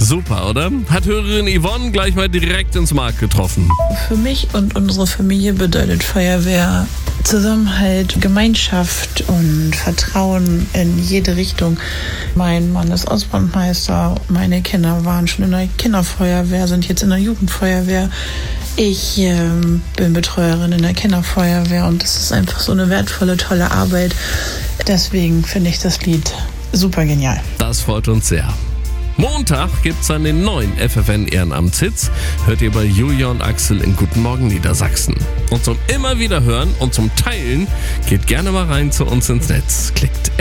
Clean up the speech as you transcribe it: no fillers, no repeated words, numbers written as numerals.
Super, oder? Hat Hörerin Yvonne gleich mal direkt ins Mark getroffen. Für mich und unsere Familie bedeutet Feuerwehr Zusammenhalt, Gemeinschaft und Vertrauen in jede Richtung. Mein Mann ist Ausbrandmeister, meine Kinder waren schon in der Kinderfeuerwehr, sind jetzt in der Jugendfeuerwehr. Ich bin Betreuerin in der Kinderfeuerwehr und das ist einfach so eine wertvolle, tolle Arbeit. Deswegen finde ich das Lied super genial. Das freut uns sehr. Montag gibt's dann den neuen FFN-Ehrenamtshits. Hört ihr bei Julia und Axel in Guten Morgen Niedersachsen. Und zum immer wieder hören und zum Teilen geht gerne mal rein zu uns ins Netz. Klickt